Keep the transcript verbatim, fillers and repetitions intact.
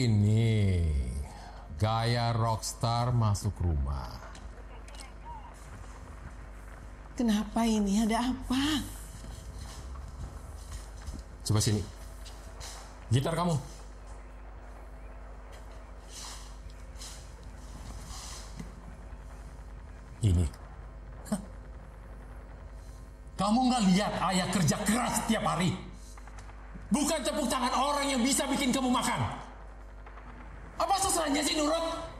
Ini gaya rockstar masuk rumah. Kenapa ini? Ada apa? Coba sini. Gitar kamu. Ini. Hah. Kamu nggak lihat ayah kerja keras setiap hari? Bukan tepuk tangan orang yang bisa bikin kamu makan. Apa susahnya sih nurut?